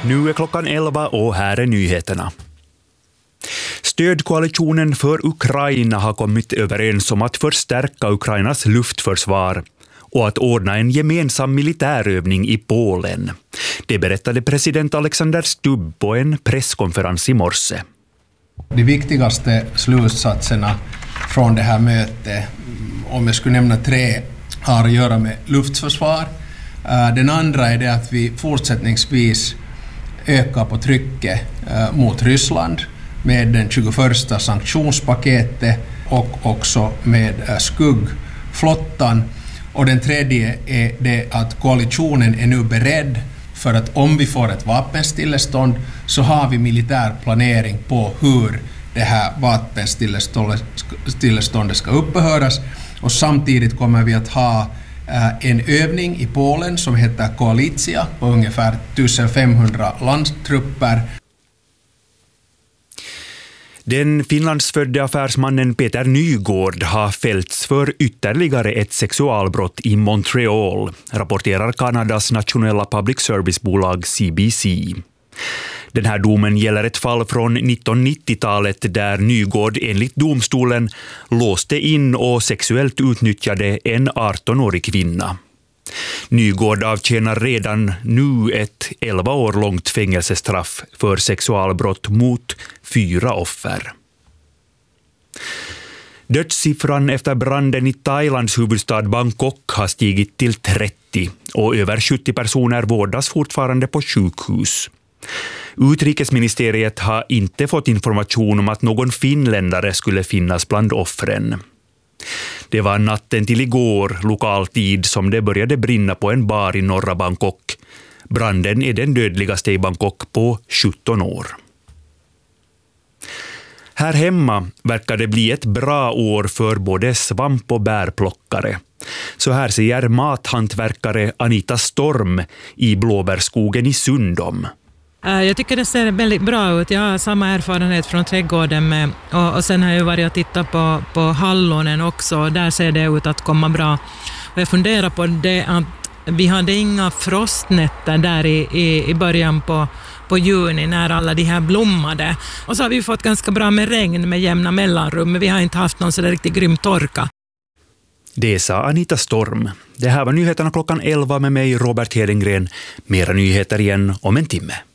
Nu är klockan 11 och här är nyheterna. Stödkoalitionen för Ukraina har kommit överens om att förstärka Ukrainas luftförsvar och att ordna en gemensam militärövning i Polen. Det berättade president Alexander Stubb på en presskonferens i morse. De viktigaste slutsatserna från det här mötet, om jag skulle nämna 3, har att göra med luftförsvar. Den andra är det att vi fortsättningsvis ökar på trycket mot Ryssland med den 21:a sanktionspaketet och också med skuggflottan. Och den tredje är det att koalitionen är nu beredd för att om vi får ett vapenstillestånd så har vi militär planering på hur det här vapenstilleståndet ska upphöras. Och samtidigt kommer vi att ha en övning i Polen som heter Koalicja på ungefär 1500 landstrupper. Den finlandsfödde affärsmannen Peter Nygård har fällts för ytterligare ett sexualbrott i Montreal, rapporterar Kanadas nationella public service-bolag CBC. Den här domen gäller ett fall från 1990-talet där Nygård enligt domstolen låste in och sexuellt utnyttjade en 18-årig kvinna. Nygård avtjänar redan nu ett 11 år långt fängelsestraff för sexualbrott mot 4 offer. Dödssiffran efter branden i Thailands huvudstad Bangkok har stigit till 30 och över 70 personer vårdas fortfarande på sjukhus. Utrikesministeriet har inte fått information om att någon finländare skulle finnas bland offren. Det var natten till igår lokal tid som det började brinna på en bar i norra Bangkok. Branden är den dödligaste i Bangkok på 17 år. Här hemma verkar det bli ett bra år för både svamp- och bärplockare. Så här säger mathantverkare Anita Storm i blåbärskogen i Sundom. Jag tycker det ser väldigt bra ut. Jag har samma erfarenhet från trädgården med, och sen har jag varit och tittat på hallonen också. Där ser det ut att komma bra. Och jag funderar på det att vi hade inga frostnätter där i början på juni när alla de här blommade. Och så har vi fått ganska bra med regn med jämna mellanrum, men vi har inte haft någon så riktigt grym torka. Det sa Anita Storm. Det här var nyheterna klockan 11 med mig, Robert Hedengren. Mera nyheter igen om en timme.